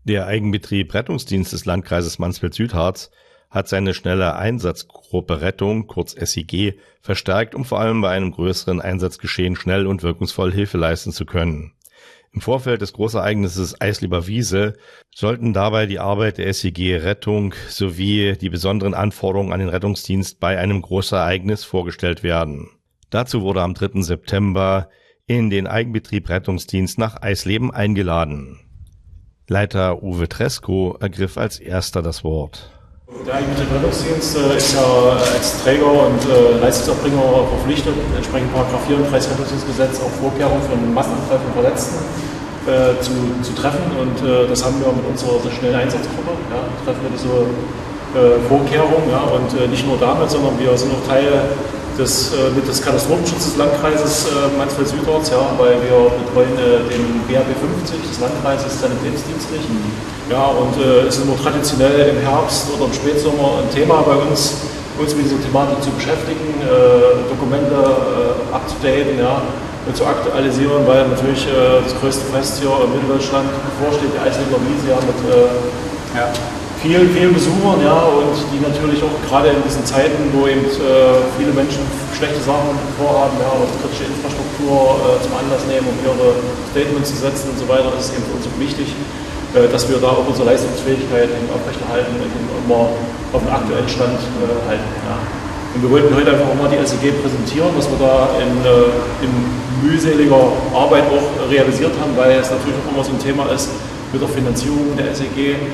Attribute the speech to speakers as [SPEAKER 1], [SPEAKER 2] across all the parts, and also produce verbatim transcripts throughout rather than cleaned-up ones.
[SPEAKER 1] Der Eigenbetrieb Rettungsdienst des Landkreises Mansfeld-Südharz hat seine schnelle Einsatzgruppe Rettung, kurz S I G, verstärkt, um vor allem bei einem größeren Einsatzgeschehen schnell und wirkungsvoll Hilfe leisten zu können. Im Vorfeld des Großereignisses Eislieber Wiese sollten dabei die Arbeit der S I G Rettung sowie die besonderen Anforderungen an den Rettungsdienst bei einem Großereignis vorgestellt werden. Dazu wurde am dritten September in den Eigenbetrieb Rettungsdienst nach Eisleben eingeladen. Leiter Uwe Tresko ergriff als erster das Wort.
[SPEAKER 2] Der Eigenbetrieb Rettungsdienst äh, ist ja als Träger und äh, Leistungserbringer verpflichtet, entsprechend Paragraph vierunddreißig Rettungsdienstgesetz auch Vorkehrungen für einen Massenanfall von Verletzten äh, zu, zu treffen. Und äh, das haben wir mit unserer schnellen Einsatzgruppe. Ja, treffen wir diese äh, Vorkehrungen. Ja, und äh, nicht nur damit, sondern wir sind auch Teil des, äh, mit des Katastrophenschutzes des Landkreises äh, Mansfeld-Südharz, ja, weil wir betreuen äh, den B H B fünfzig des Landkreises sanitätsdienstlich. Mhm. Ja, und äh, es ist nur traditionell im Herbst oder im Spätsommer ein Thema bei uns, uns mit dieser Thematik zu beschäftigen, äh, Dokumente äh, abzudaten, ja, und zu aktualisieren, weil natürlich äh, das größte Fest hier in Mitteldeutschland bevorsteht, die Eislieber Wiese, ja, mit äh, ja, vielen, vielen Besuchern, ja, und die natürlich auch gerade in diesen Zeiten, wo eben äh, viele Menschen schlechte Sachen vorhaben, ja, und kritische Infrastruktur äh, zum Anlass nehmen, um ihre Statements zu setzen und so weiter, ist es eben für uns auch wichtig, dass wir da auch unsere Leistungsfähigkeit aufrechterhalten und immer auf den aktuellen Stand äh, halten. Ja. Und wir wollten heute einfach auch mal die S I G präsentieren, was wir da in, äh, in mühseliger Arbeit auch realisiert haben, weil es natürlich auch immer so ein Thema ist mit der Finanzierung der S I G. Äh,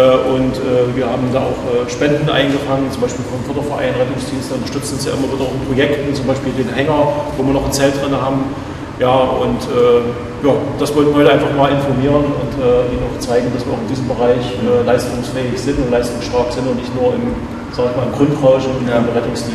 [SPEAKER 2] und äh, wir haben da auch äh, Spenden eingefangen, zum Beispiel vom Förderverein Rettungsdienste unterstützen uns ja immer wieder auch in Projekten, zum Beispiel den Hänger, wo wir noch ein Zelt drin haben. Ja, und äh, ja, das wollten wir heute einfach mal informieren und äh, Ihnen auch zeigen, dass wir auch in diesem Bereich äh, leistungsfähig sind und leistungsstark sind und nicht nur im, sag ich mal, im Grundrauschen und ja. im Rettungsdienst.